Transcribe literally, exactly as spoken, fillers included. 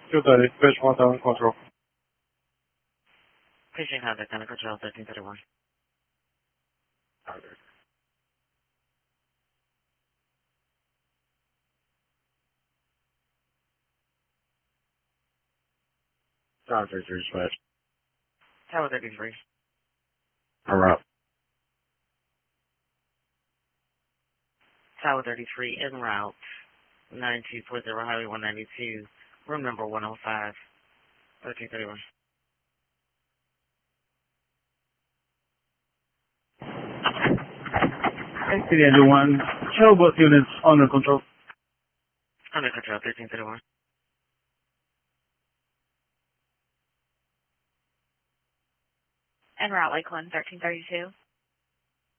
two thirty, Fish one thousand control. Fishing contact on the control thirteen thirty-one. Tower thirty-three, dispatch. Tower thirty-three. En route. Tower thirty-three en route. nine two four zero Highway one ninety-two. Room number one oh five. thirteen thirty-one. City Engine one, shuttle bus units under control. Under control thirteen thirty-one. En route Lakeland thirteen thirty-two.